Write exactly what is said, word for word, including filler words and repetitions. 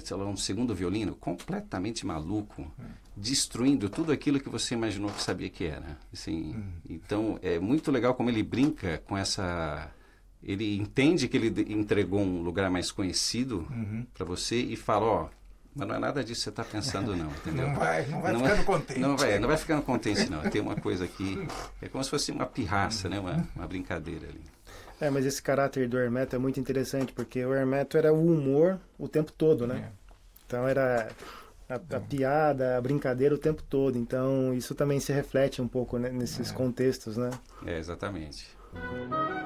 sei lá, um segundo violino, completamente maluco, hum. destruindo tudo aquilo que você imaginou que sabia que era. Assim, hum. Então, é muito legal como ele brinca com essa... Ele entende que ele entregou um lugar mais conhecido uhum. para você e fala, ó, oh, mas não é nada disso que você está pensando não, entendeu? Não vai, não vai não ficando é, contente. Não vai, não vai ficando contente não. Tem uma coisa aqui, é como se fosse uma pirraça, né? Uma, uma brincadeira ali. É, mas esse caráter do Hermeto é muito interessante, porque o Hermeto era o humor o tempo todo, né? É. Então era a, a piada, a brincadeira o tempo todo. Então isso também se reflete um pouco, né, nesses é. contextos, né? É, exatamente.